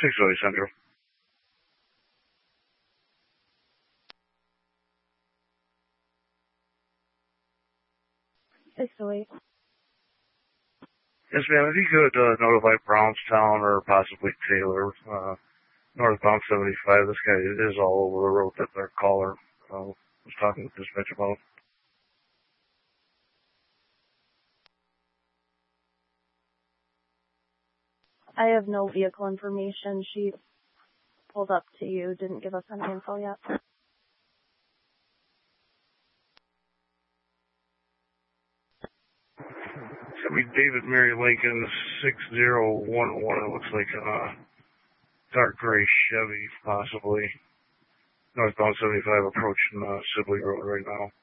608 Central. Yes, ma'am. If you could notify Brownstown or possibly Taylor, northbound 75. This guy is all over the road that their caller was talking with dispatch about. I have no vehicle information. She pulled up to you, didn't give us any info yet. It's going to be David Mary Lincoln 6011. It looks like a dark gray Chevy, possibly. Northbound 75 approaching Sibley Road right now.